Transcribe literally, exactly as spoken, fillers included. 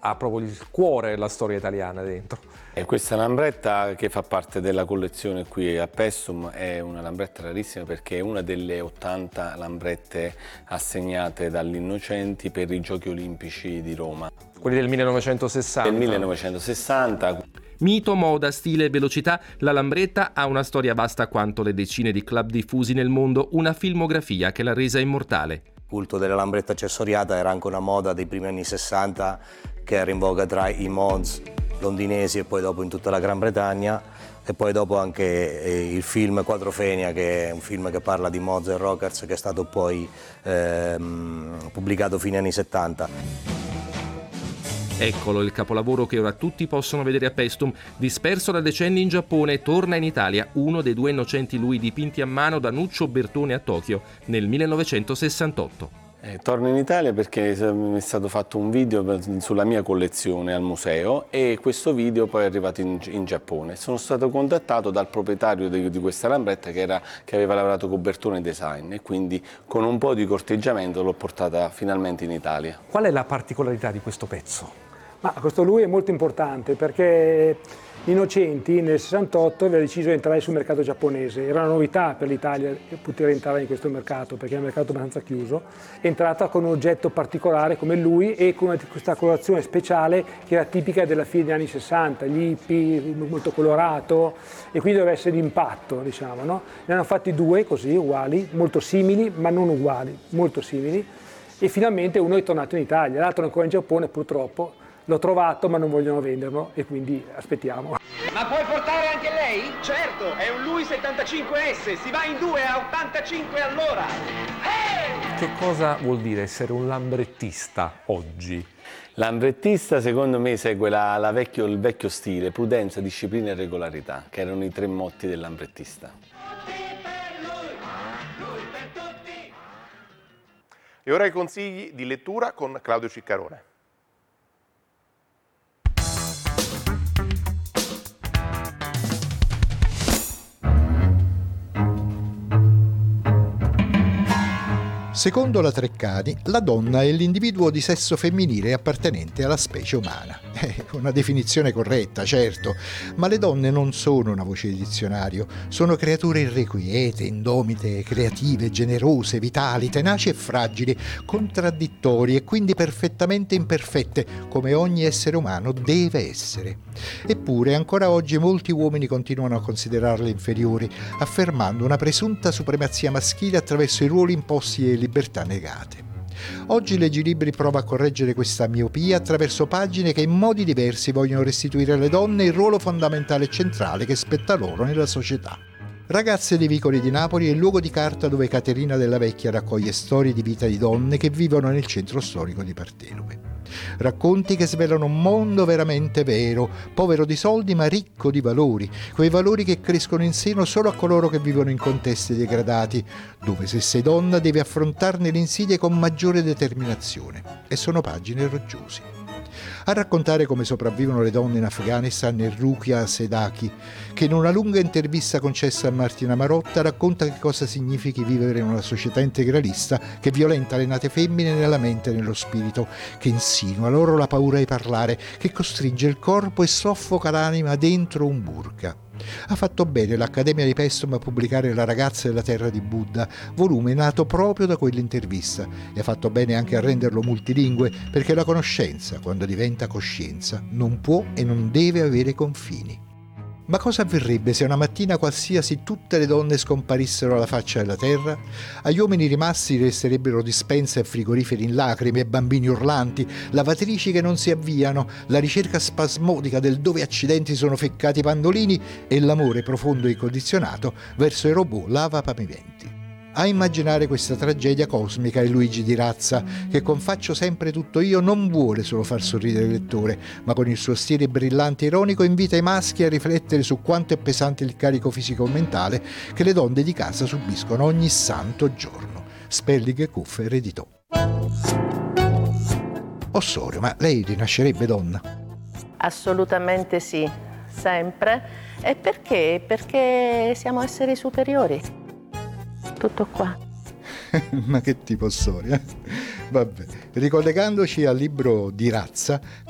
ha proprio il cuore della storia italiana dentro. E questa lambretta, che fa parte della collezione qui a Paestum, è una lambretta rarissima perché è una delle ottanta lambrette assegnate dagli Innocenti per i Giochi Olimpici di Roma. Quelli del millenovecentosessanta. Del millenovecentosessanta. Mito, moda, stile e velocità, la lambretta ha una storia vasta quanto le decine di club diffusi nel mondo, una filmografia che l'ha resa immortale. Il culto della lambretta accessoriata era anche una moda dei primi anni sessanta che era in voga tra i mods londinesi e poi dopo in tutta la Gran Bretagna, e poi dopo anche eh, il film Quadrofenia, che è un film che parla di mods e rockers, che è stato poi ehm, pubblicato fine anni settanta. Eccolo il capolavoro che ora tutti possono vedere a Paestum. Disperso da decenni in Giappone, torna in Italia uno dei due Innocenti lui dipinti a mano da Nuccio Bertone a Tokyo nel millenovecentosessantotto. Eh, torno in Italia perché è stato fatto un video sulla mia collezione al museo e questo video poi è arrivato in, in Giappone. Sono stato contattato dal proprietario di, di questa lambretta che, era, che aveva lavorato con Bertone Design e quindi con un po' di corteggiamento l'ho portata finalmente in Italia. Qual è la particolarità di questo pezzo? Ma questo lui è molto importante perché Innocenti nel sessantotto aveva deciso di entrare sul mercato giapponese. Era una novità per l'Italia poter entrare in questo mercato perché è un mercato abbastanza chiuso. È entrata con un oggetto particolare come lui e con questa colorazione speciale che era tipica della fine degli anni sessanta, gli hippie, molto colorato, e quindi doveva essere d'impatto, diciamo, no? Ne hanno fatti due così, uguali, molto simili ma non uguali, molto simili, e finalmente uno è tornato in Italia, l'altro è ancora in Giappone purtroppo. L'ho trovato ma non vogliono venderlo e quindi aspettiamo. Ma puoi portare anche lei? Certo, è un Louis settantacinque S, si va in due a ottantacinque all'ora. Hey! Che cosa vuol dire essere un lambrettista oggi? Lambrettista secondo me segue la, la vecchio, il vecchio stile, prudenza, disciplina e regolarità, che erano i tre motti del lambrettista. E ora i consigli di lettura con Claudio Ciccarone. Secondo la Treccani, la donna è l'individuo di sesso femminile appartenente alla specie umana. È una definizione corretta, certo, ma le donne non sono una voce di dizionario, sono creature irrequiete, indomite, creative, generose, vitali, tenaci e fragili, contraddittorie e quindi perfettamente imperfette, come ogni essere umano deve essere. Eppure ancora oggi molti uomini continuano a considerarle inferiori, affermando una presunta supremazia maschile attraverso i ruoli imposti e libertà negate. Oggi Legilibri prova a correggere questa miopia attraverso pagine che in modi diversi vogliono restituire alle donne il ruolo fondamentale e centrale che spetta loro nella società. Ragazze dei vicoli di Napoli è il luogo di carta dove Caterina Della Vecchia raccoglie storie di vita di donne che vivono nel centro storico di Partenope. Racconti che svelano un mondo veramente vero, povero di soldi ma ricco di valori, quei valori che crescono in seno solo a coloro che vivono in contesti degradati, dove se sei donna devi affrontarne le insidie con maggiore determinazione. E sono pagine roggiose. A raccontare come sopravvivono le donne in Afghanistan è Rukia Sedaki, che in una lunga intervista concessa a Martina Marotta racconta che cosa significhi vivere in una società integralista che violenta le nate femmine nella mente e nello spirito, che insinua loro la paura di parlare, che costringe il corpo e soffoca l'anima dentro un burqa. Ha fatto bene l'Accademia di Paestum a pubblicare La ragazza della terra di Buddha, volume nato proprio da quell'intervista, e ha fatto bene anche a renderlo multilingue, perché la conoscenza, quando diventa coscienza, non può e non deve avere confini. Ma cosa avverrebbe se una mattina qualsiasi tutte le donne scomparissero dalla faccia della terra? Agli uomini rimasti resterebbero dispense e frigoriferi in lacrime e bambini urlanti, lavatrici che non si avviano, la ricerca spasmodica del dove accidenti sono feccati i pannolini e l'amore profondo e incondizionato verso i robot lavapavimenti. A immaginare questa tragedia cosmica è Luigi Di Razza, che con Faccio sempre tutto io non vuole solo far sorridere il lettore, ma con il suo stile brillante e ironico invita i maschi a riflettere su quanto è pesante il carico fisico-mentale che le donne di casa subiscono ogni santo giorno. Spelling e Cuffer editò. Ossorio, ma lei rinascerebbe donna? Assolutamente sì, sempre. E perché? Perché siamo esseri superiori. Tutto qua. Ma che tipo storia? Vabbè, ricollegandoci al libro di Razza,